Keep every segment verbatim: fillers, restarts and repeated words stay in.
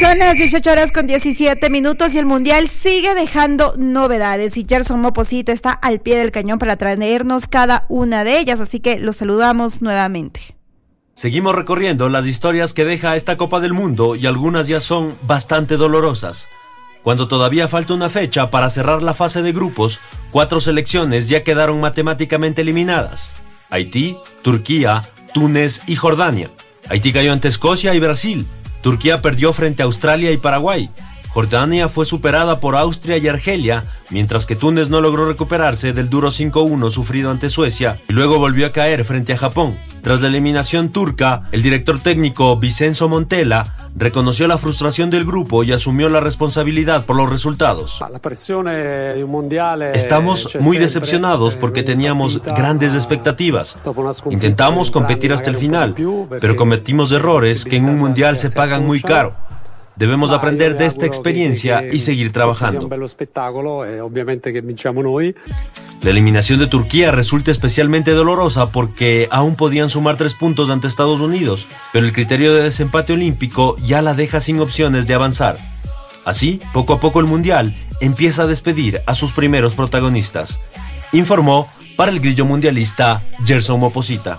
Son las dieciocho horas con diecisiete minutos y el Mundial sigue dejando novedades y Gerson Moposita está al pie del cañón para traernos cada una de ellas, así que los saludamos nuevamente. Seguimos recorriendo las historias que deja esta Copa del Mundo y algunas ya son bastante dolorosas. Cuando todavía falta una fecha para cerrar la fase de grupos, cuatro selecciones ya quedaron matemáticamente eliminadas: Haití, Turquía, Túnez y Jordania. Haití cayó ante Escocia y Brasil. Turquía perdió frente a Australia y Paraguay. Jordania fue superada por Austria y Argelia, mientras que Túnez no logró recuperarse del duro cinco uno sufrido ante Suecia y luego volvió a caer frente a Japón. Tras la eliminación turca, el director técnico Vincenzo Montella reconoció la frustración del grupo y asumió la responsabilidad por los resultados. Estamos muy decepcionados porque teníamos grandes expectativas. Intentamos competir hasta el final, pero cometimos errores que en un mundial se pagan muy caro. Debemos aprender de esta experiencia y seguir trabajando. La eliminación de Turquía resulta especialmente dolorosa porque aún podían sumar tres puntos ante Estados Unidos, pero el criterio de desempate olímpico ya la deja sin opciones de avanzar. Así, poco a poco el Mundial empieza a despedir a sus primeros protagonistas. Informó para el Grillo Mundialista Gerson Moposita.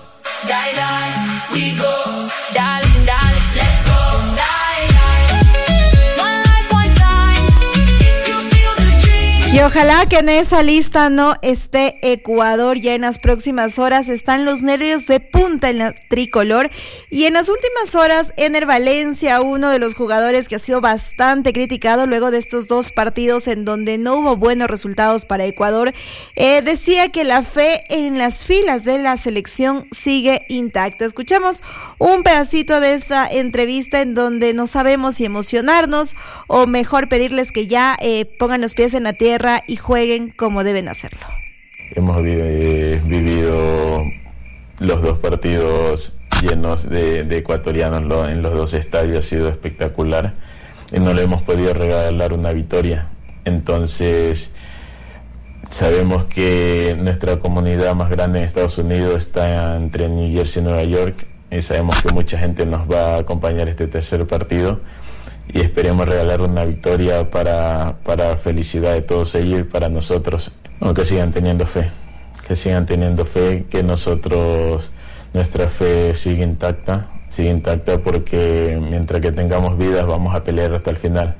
Y ojalá que en esa lista no esté Ecuador. Ya en las próximas horas están los nervios de punta en la tricolor. Y en las últimas horas, Ener Valencia, uno de los jugadores que ha sido bastante criticado luego de estos dos partidos en donde no hubo buenos resultados para Ecuador, eh, decía que la fe en las filas de la selección sigue intacta. Escuchamos un pedacito de esta entrevista en donde no sabemos si emocionarnos o mejor pedirles que ya eh, pongan los pies en la tierra y jueguen como deben hacerlo. Hemos vi- vivido los dos partidos llenos de, de ecuatorianos lo, en los dos estadios. Ha sido espectacular y no le hemos podido regalar una victoria. Entonces sabemos que nuestra comunidad más grande en Estados Unidos está entre New Jersey y Nueva York y sabemos que mucha gente nos va a acompañar este tercer partido. Y esperemos regalar una victoria para, para felicidad de todos ellos y para nosotros. No, que sigan teniendo fe, que sigan teniendo fe, que nosotros, nuestra fe sigue intacta, sigue intacta porque mientras que tengamos vidas vamos a pelear hasta el final.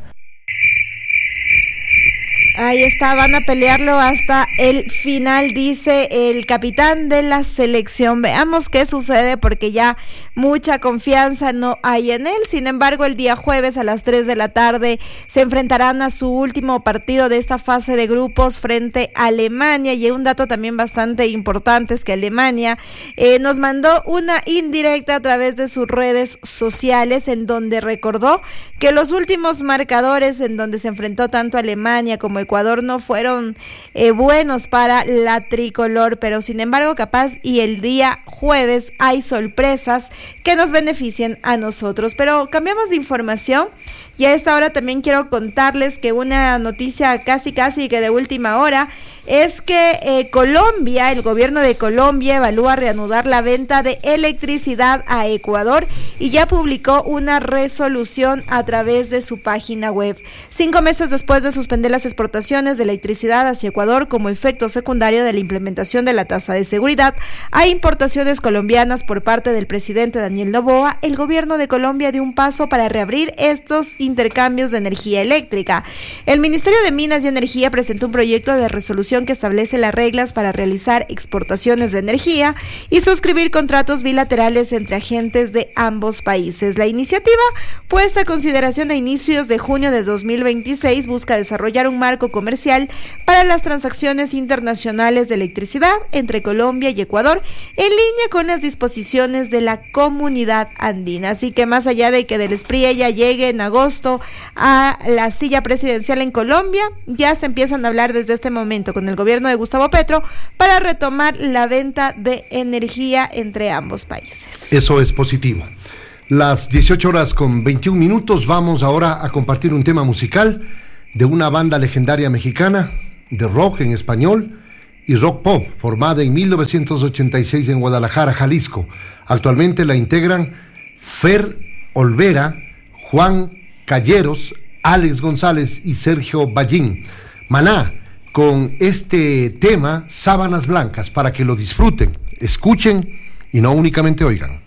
Ahí está, van a pelearlo hasta el final, dice el capitán de la selección. Veamos qué sucede porque ya mucha confianza no hay en él. Sin embargo, el día jueves a las tres de la tarde se enfrentarán a su último partido de esta fase de grupos frente a Alemania. Y un dato también bastante importante es que Alemania eh, nos mandó una indirecta a través de sus redes sociales en donde recordó que los últimos marcadores en donde se enfrentó tanto Alemania como Ecuador no fueron eh, buenos para la tricolor, pero sin embargo capaz y el día jueves hay sorpresas que nos beneficien a nosotros. Pero cambiamos de información y a esta hora también quiero contarles que una noticia casi casi que de última hora es que eh, Colombia, el gobierno de Colombia evalúa reanudar la venta de electricidad a Ecuador y ya publicó una resolución a través de su página web. Cinco meses después de suspender las exportaciones de electricidad hacia Ecuador como efecto secundario de la implementación de la tasa de seguridad a importaciones colombianas por parte del presidente Daniel Noboa, el gobierno de Colombia dio un paso para reabrir estos intercambios de energía eléctrica. El Ministerio de Minas y Energía presentó un proyecto de resolución que establece las reglas para realizar exportaciones de energía y suscribir contratos bilaterales entre agentes de ambos países. La iniciativa, puesta a consideración a inicios de junio de dos mil veintiséis, busca desarrollar un marco comercial para las transacciones internacionales de electricidad entre Colombia y Ecuador, en línea con las disposiciones de la Comunidad Andina. Así que más allá de que del S P R I ya llegue en agosto a la silla presidencial en Colombia, ya se empiezan a hablar desde este momento con el gobierno de Gustavo Petro para retomar la venta de energía entre ambos países. Eso es positivo. Las dieciocho horas con veintiún minutos, vamos ahora a compartir un tema musical de una banda legendaria mexicana de rock en español y rock pop, formada en mil novecientos ochenta y seis en Guadalajara, Jalisco. Actualmente la integran Fer Olvera, Juan Calleros, Alex González y Sergio Ballín. Maná, con este tema, Sábanas Blancas, para que lo disfruten, escuchen y no únicamente oigan.